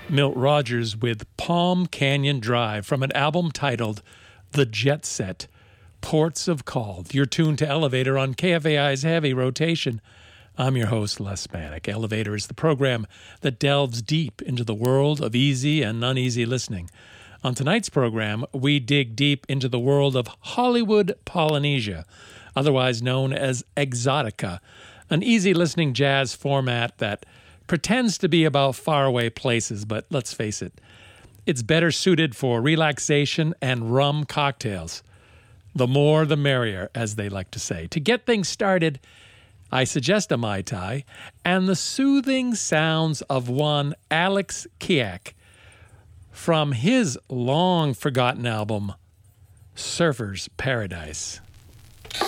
Milt Rogers with Palm Canyon Drive from an album titled The Jet Set, Ports of Call. You're tuned to Elevator on KFAI's Heavy Rotation. I'm your host, Les Spanik. Elevator is the program that delves deep into the world of easy and uneasy listening. On tonight's program, we dig deep into the world of Hollywood Polynesia, otherwise known as Exotica, an easy listening jazz format that pretends to be about faraway places, but let's face it, it's better suited for relaxation and rum cocktails. The more the merrier, as they like to say. To get things started, I suggest a Mai Tai and the soothing sounds of one Alex Kiak from his long-forgotten album, Surfer's Paradise.